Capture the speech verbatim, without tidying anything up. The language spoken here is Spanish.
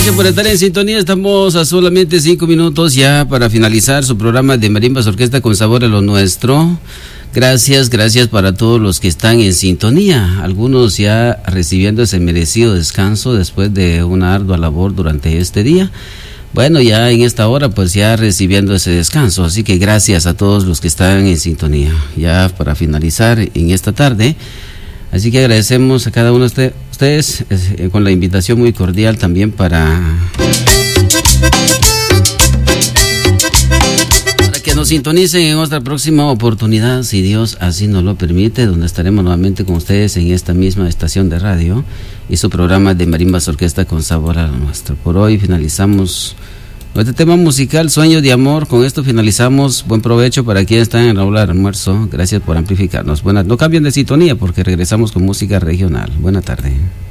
Gracias por estar en sintonía. Estamos a solamente cinco minutos ya para finalizar su programa de Marimbas Orquesta con Sabor a lo Nuestro. Gracias, gracias para todos los que están en sintonía. Algunos ya recibiendo ese merecido descanso después de una ardua labor durante este día. Bueno, ya en esta hora pues ya recibiendo ese descanso. Así que gracias a todos los que están en sintonía. Ya para finalizar en esta tarde. Así que agradecemos a cada uno de ustedes eh, con la invitación muy cordial también para... que nos sintonicen en otra próxima oportunidad, si Dios así nos lo permite, donde estaremos nuevamente con ustedes en esta misma estación de radio y su programa de Marimbas Orquesta con Sabor a lo Nuestro. Por hoy finalizamos nuestro tema musical, Sueño de Amor. Con esto finalizamos. Buen provecho para quienes están en la hora de almuerzo. Gracias por amplificarnos. Buenas, no cambien de sintonía porque regresamos con música regional. Buena tarde.